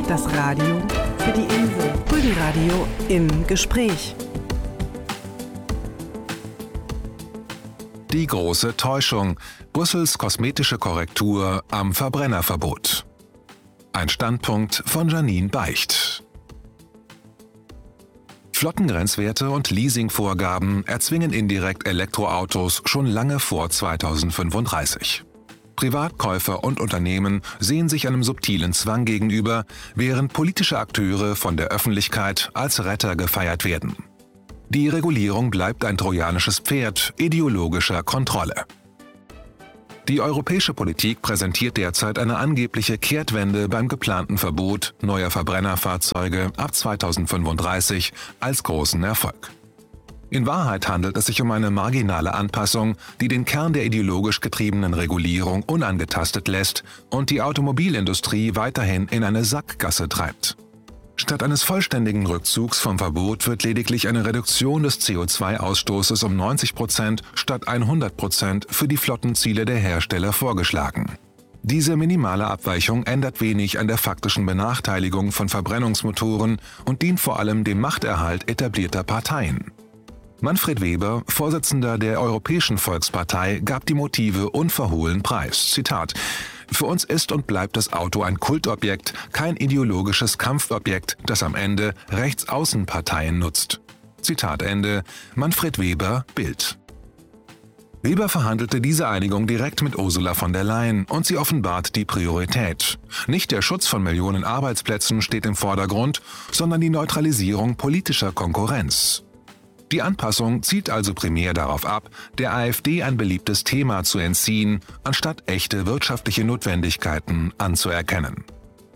Das Radio für die Insel. Rügenradio im Gespräch. Die große Täuschung. Brüssels kosmetische Korrektur am Verbrennerverbot. Ein Standpunkt von Janine Beicht. Flottengrenzwerte und Leasingvorgaben erzwingen indirekt Elektroautos schon lange vor 2035. Privatkäufer und Unternehmen sehen sich einem subtilen Zwang gegenüber, während politische Akteure von der Öffentlichkeit als Retter gefeiert werden. Die Regulierung bleibt ein trojanisches Pferd ideologischer Kontrolle. Die europäische Politik präsentiert derzeit eine angebliche Kehrtwende beim geplanten Verbot neuer Verbrennerfahrzeuge ab 2035 als großen Erfolg. In Wahrheit handelt es sich um eine marginale Anpassung, die den Kern der ideologisch getriebenen Regulierung unangetastet lässt und die Automobilindustrie weiterhin in eine Sackgasse treibt. Statt eines vollständigen Rückzugs vom Verbot wird lediglich eine Reduktion des CO2-Ausstoßes um 90% statt 100% für die Flottenziele der Hersteller vorgeschlagen. Diese minimale Abweichung ändert wenig an der faktischen Benachteiligung von Verbrennungsmotoren und dient vor allem dem Machterhalt etablierter Parteien. Manfred Weber, Vorsitzender der Europäischen Volkspartei, gab die Motive unverhohlen preis. Zitat: „Für uns ist und bleibt das Auto ein Kultobjekt, kein ideologisches Kampfobjekt, das am Ende Rechtsaußenparteien nutzt." Zitat Ende. Manfred Weber, Bild. Weber verhandelte diese Einigung direkt mit Ursula von der Leyen und sie offenbart die Priorität. Nicht der Schutz von Millionen Arbeitsplätzen steht im Vordergrund, sondern die Neutralisierung politischer Konkurrenz. Die Anpassung zielt also primär darauf ab, der AfD ein beliebtes Thema zu entziehen, anstatt echte wirtschaftliche Notwendigkeiten anzuerkennen.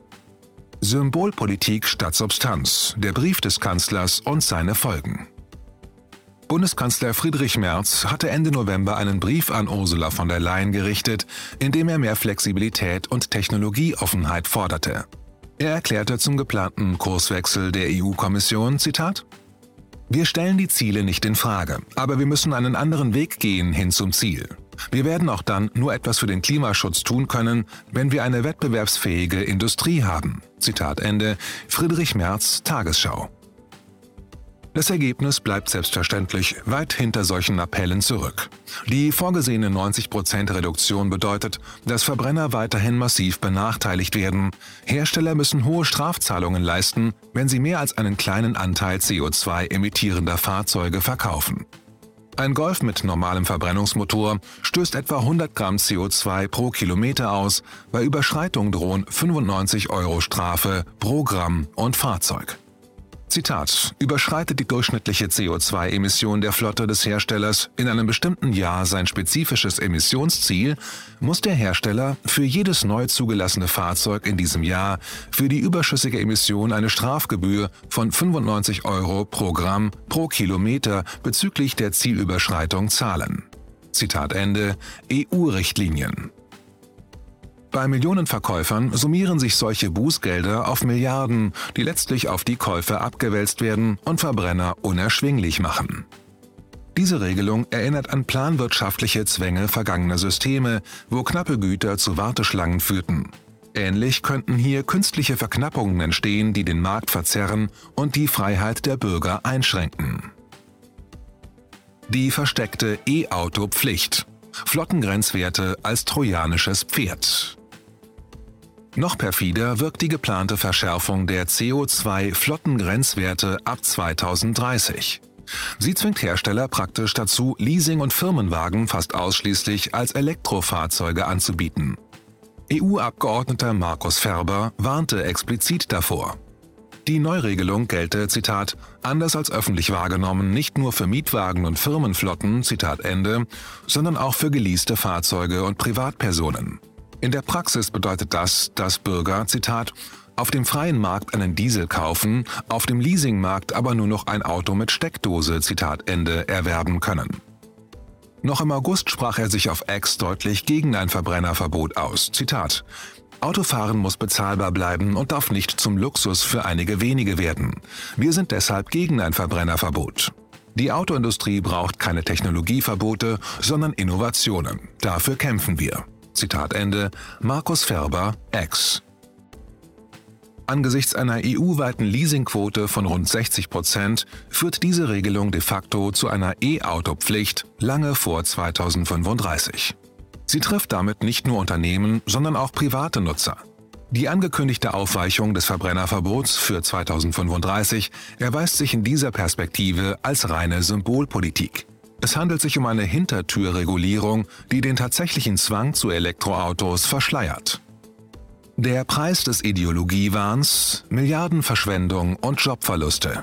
Symbolpolitik statt Substanz, der Brief des Kanzlers und seine Folgen. Bundeskanzler Friedrich Merz hatte Ende November einen Brief an Ursula von der Leyen gerichtet, in dem er mehr Flexibilität und Technologieoffenheit forderte. Er erklärte zum geplanten Kurswechsel der EU-Kommission, Zitat: „Wir stellen die Ziele nicht in Frage, aber wir müssen einen anderen Weg gehen hin zum Ziel. Wir werden auch dann nur etwas für den Klimaschutz tun können, wenn wir eine wettbewerbsfähige Industrie haben." Zitat Ende. Friedrich Merz, Tagesschau. Das Ergebnis bleibt selbstverständlich weit hinter solchen Appellen zurück. Die vorgesehene 90% Reduktion bedeutet, dass Verbrenner weiterhin massiv benachteiligt werden. Hersteller müssen hohe Strafzahlungen leisten, wenn sie mehr als einen kleinen Anteil CO2 emittierender Fahrzeuge verkaufen. Ein Golf mit normalem Verbrennungsmotor stößt etwa 100 Gramm CO2 pro Kilometer aus, bei Überschreitung drohen 95 € Strafe pro Gramm und Fahrzeug. Zitat: „Überschreitet die durchschnittliche CO2-Emission der Flotte des Herstellers in einem bestimmten Jahr sein spezifisches Emissionsziel, muss der Hersteller für jedes neu zugelassene Fahrzeug in diesem Jahr für die überschüssige Emission eine Strafgebühr von 95 € pro Gramm pro Kilometer bezüglich der Zielüberschreitung zahlen." Zitat Ende. EU-Richtlinien. Bei Millionen Verkäufern summieren sich solche Bußgelder auf Milliarden, die letztlich auf die Käufer abgewälzt werden und Verbrenner unerschwinglich machen. Diese Regelung erinnert an planwirtschaftliche Zwänge vergangener Systeme, wo knappe Güter zu Warteschlangen führten. Ähnlich könnten hier künstliche Verknappungen entstehen, die den Markt verzerren und die Freiheit der Bürger einschränken. Die versteckte E-Auto-Pflicht. Flottengrenzwerte als trojanisches Pferd. Noch perfider wirkt die geplante Verschärfung der CO2-Flottengrenzwerte ab 2030. Sie zwingt Hersteller praktisch dazu, Leasing- und Firmenwagen fast ausschließlich als Elektrofahrzeuge anzubieten. EU-Abgeordneter Markus Ferber warnte explizit davor. Die Neuregelung gelte, Zitat, „anders als öffentlich wahrgenommen nicht nur für Mietwagen und Firmenflotten", Zitat Ende, sondern auch für geleaste Fahrzeuge und Privatpersonen. In der Praxis bedeutet das, dass Bürger, Zitat, „auf dem freien Markt einen Diesel kaufen, auf dem Leasingmarkt aber nur noch ein Auto mit Steckdose", Zitat Ende, erwerben können. Noch im August sprach er sich auf X deutlich gegen ein Verbrennerverbot aus. Zitat: „Autofahren muss bezahlbar bleiben und darf nicht zum Luxus für einige wenige werden. Wir sind deshalb gegen ein Verbrennerverbot. Die Autoindustrie braucht keine Technologieverbote, sondern Innovationen. Dafür kämpfen wir." Zitat Ende. Markus Ferber, X. Angesichts einer EU-weiten Leasingquote von rund 60% führt diese Regelung de facto zu einer E-Auto-Pflicht lange vor 2035. Sie trifft damit nicht nur Unternehmen, sondern auch private Nutzer. Die angekündigte Aufweichung des Verbrennerverbots für 2035 erweist sich in dieser Perspektive als reine Symbolpolitik. Es handelt sich um eine Hintertürregulierung, die den tatsächlichen Zwang zu Elektroautos verschleiert. Der Preis des Ideologiewahns, Milliardenverschwendung und Jobverluste.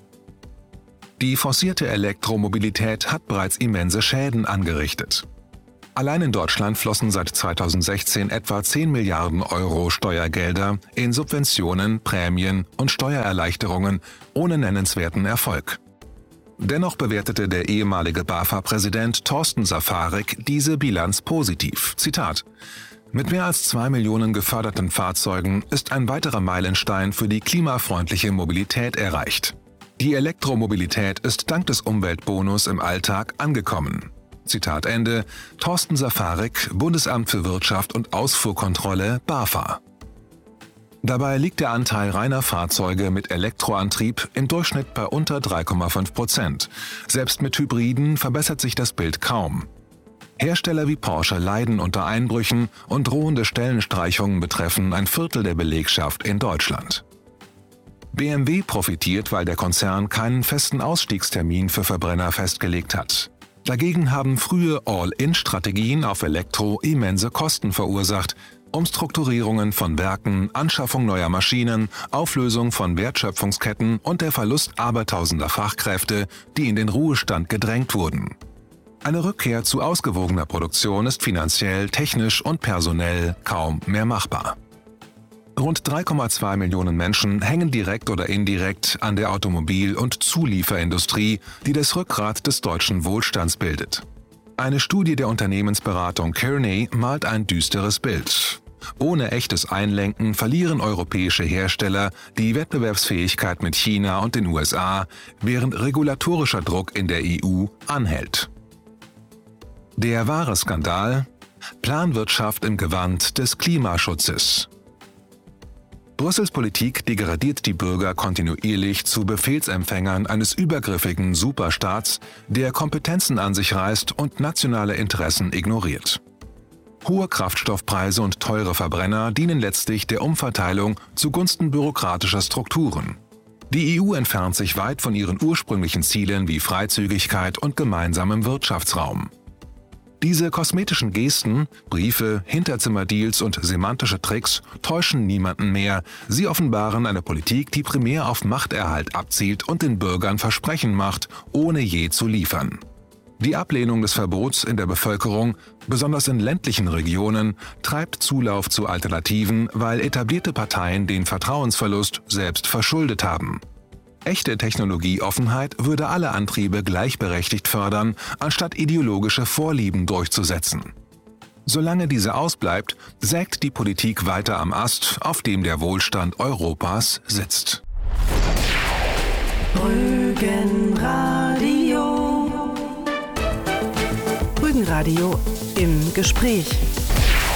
Die forcierte Elektromobilität hat bereits immense Schäden angerichtet. Allein in Deutschland flossen seit 2016 etwa 10 Milliarden Euro Steuergelder in Subventionen, Prämien und Steuererleichterungen ohne nennenswerten Erfolg. Dennoch bewertete der ehemalige BAFA-Präsident Thorsten Safarik diese Bilanz positiv. Zitat: Mit mehr als 2 Millionen geförderten Fahrzeugen ist ein weiterer Meilenstein für die klimafreundliche Mobilität erreicht. Die Elektromobilität ist dank des Umweltbonus im Alltag angekommen. Zitat Ende, Thorsten Safarik, Bundesamt für Wirtschaft und Ausfuhrkontrolle, BAFA. Dabei liegt der Anteil reiner Fahrzeuge mit Elektroantrieb im Durchschnitt bei unter 3,5%. Selbst mit Hybriden verbessert sich das Bild kaum. Hersteller wie Porsche leiden unter Einbrüchen und drohende Stellenstreichungen betreffen ein Viertel der Belegschaft in Deutschland. BMW profitiert, weil der Konzern keinen festen Ausstiegstermin für Verbrenner festgelegt hat. Dagegen haben frühe All-in-Strategien auf Elektro immense Kosten verursacht: Umstrukturierungen von Werken, Anschaffung neuer Maschinen, Auflösung von Wertschöpfungsketten und der Verlust abertausender Fachkräfte, die in den Ruhestand gedrängt wurden. Eine Rückkehr zu ausgewogener Produktion ist finanziell, technisch und personell kaum mehr machbar. Rund 3,2 Millionen Menschen hängen direkt oder indirekt an der Automobil- und Zulieferindustrie, die das Rückgrat des deutschen Wohlstands bildet. Eine Studie der Unternehmensberatung Kearney malt ein düsteres Bild. Ohne echtes Einlenken verlieren europäische Hersteller die Wettbewerbsfähigkeit mit China und den USA, während regulatorischer Druck in der EU anhält. Der wahre Skandal: Planwirtschaft im Gewand des Klimaschutzes. Brüssels Politik degradiert die Bürger kontinuierlich zu Befehlsempfängern eines übergriffigen Superstaats, der Kompetenzen an sich reißt und nationale Interessen ignoriert. Hohe Kraftstoffpreise und teure Verbrenner dienen letztlich der Umverteilung zugunsten bürokratischer Strukturen. Die EU entfernt sich weit von ihren ursprünglichen Zielen wie Freizügigkeit und gemeinsamem Wirtschaftsraum. Diese kosmetischen Gesten, Briefe, Hinterzimmerdeals und semantische Tricks täuschen niemanden mehr. Sie offenbaren eine Politik, die primär auf Machterhalt abzielt und den Bürgern Versprechen macht, ohne je zu liefern. Die Ablehnung des Verbots in der Bevölkerung, besonders in ländlichen Regionen, treibt Zulauf zu Alternativen, weil etablierte Parteien den Vertrauensverlust selbst verschuldet haben. Echte Technologieoffenheit würde alle Antriebe gleichberechtigt fördern, anstatt ideologische Vorlieben durchzusetzen. Solange diese ausbleibt, sägt die Politik weiter am Ast, auf dem der Wohlstand Europas sitzt. Rügenradio. Rügenradio im Gespräch.